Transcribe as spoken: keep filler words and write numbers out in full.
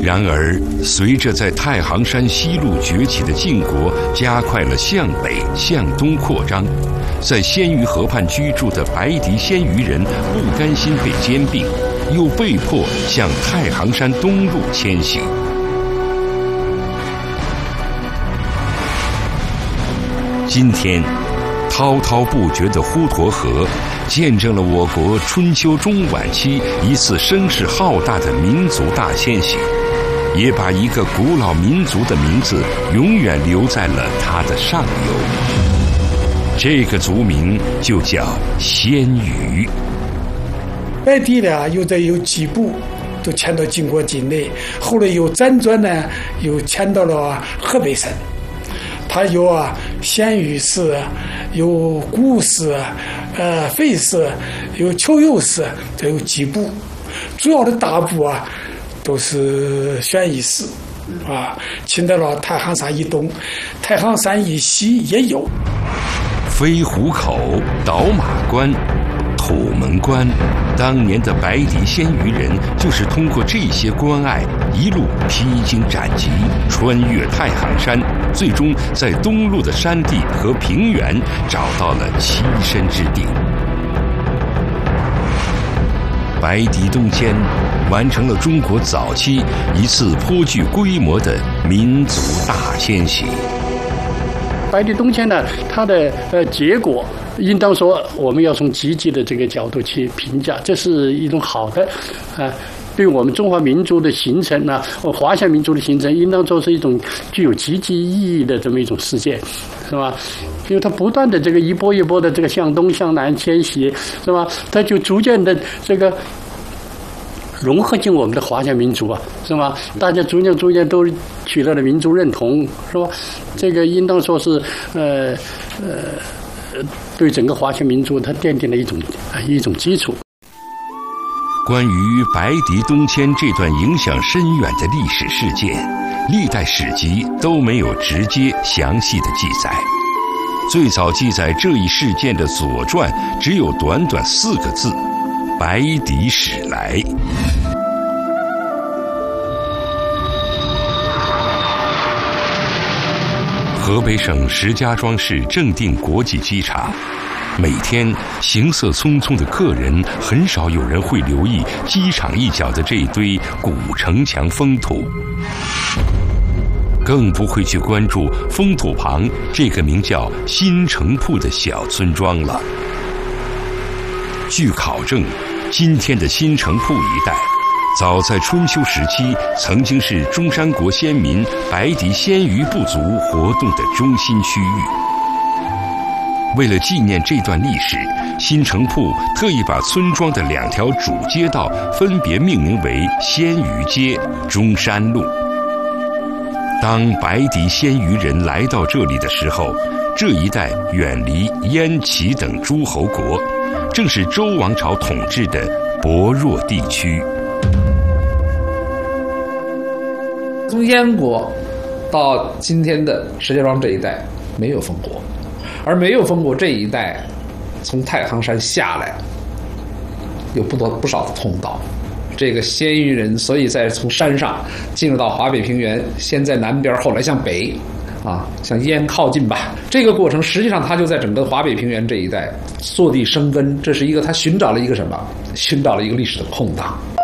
然而，随着在太行山西麓崛起的晋国加快了向北、向东扩张，在鲜于河畔居住的白狄鲜于人不甘心被兼并，又被迫向太行山东麓迁徙。今天，滔滔不绝的滹沱河，见证了我国春秋中晚期一次声势浩大的民族大迁徙，也把一个古老民族的名字永远留在了它的上游。这个族名就叫鲜于。 白狄呢，又在有几部都迁到晋国境内，后来又辗转呢，又迁到了河北省。它有啊鲜于氏，有古氏，呃费氏，有丘右氏，这有几部。主要的大部啊都是鲜于氏啊，迁到了太行山以东，太行山以西也有。 飞虎口、倒马关、土门关，当年的白狄鲜于人就是通过这些关隘一路披荆斩棘，穿越太行山，最终在东路的山地和平原找到了栖身之地。白狄东迁完成了中国早期一次颇具规模的民族大迁徙。 白狄东迁呢，它的呃结果，应当说我们要从积极的这个角度去评价，这是一种好的，啊、呃，对我们中华民族的形成呢，华夏民族的形成，应当说是一种具有积极意义的这么一种事件，是吧？因为它不断的这个一波一波的这个向东向南迁徙，是吧？它就逐渐的这个融合进我们的华夏民族啊，是吧？大家逐渐逐渐都取得了民族认同，是吧？这个应当说是呃呃，对整个华夏民族它奠定了一种一种基础。 关于白狄东迁这段影响深远的历史事件，历代史籍都没有直接详细的记载。最早记载这一事件的《左传》只有短短四个字：白狄使来。河北省石家庄市正定国际机场，每天行色匆匆的客人，很少有人会留意机场一角的这一堆古城墙封土，更不会去关注封土旁这个名叫新城铺的小村庄了。据考证，今天的新城铺一带，早在春秋时期曾经是中山国先民白狄鲜于部族活动的中心区域。为了纪念这段历史，新城铺特意把村庄的两条主街道分别命名为鲜于街、中山路。当白狄鲜于人来到这里的时候，这一带远离燕齐等诸侯国，正是周王朝统治的薄弱地区。 从燕国到今天的石家庄这一带没有封国，而没有封国这一带，从太行山下来有不多不少的通道。这个鲜于人，所以在从山上进入到华北平原，先在南边，后来向北，啊，向燕靠近吧。这个过程实际上他就在整个华北平原这一带坐地生根，这是一个他寻找了一个什么？寻找了一个历史的空档。